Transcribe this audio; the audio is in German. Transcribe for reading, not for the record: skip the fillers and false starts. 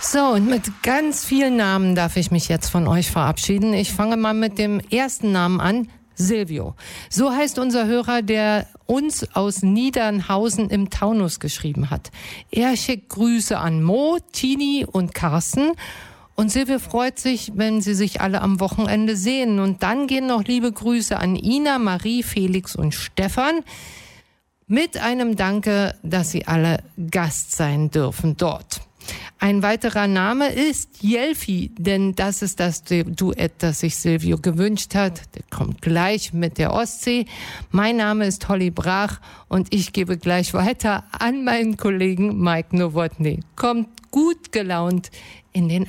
So, und mit ganz vielen Namen darf ich mich jetzt von euch verabschieden. Ich fange mal mit dem ersten Namen an. Silvio. So heißt unser Hörer, der uns aus Niedernhausen im Taunus geschrieben hat. Er schickt Grüße an Mo, Tini und Carsten. Und Silvio freut sich, wenn sie sich alle am Wochenende sehen. Und dann gehen noch liebe Grüße an Ina, Marie, Felix und Stefan. Mit einem Danke, dass sie alle Gast sein dürfen dort. Ein weiterer Name ist Jelfi, denn das ist das Duett, das sich Silvio gewünscht hat. Der kommt gleich mit der Ostsee. Mein Name ist Holly Brach und ich gebe gleich weiter an meinen Kollegen Mike Nowotny. Kommt gut gelaunt in den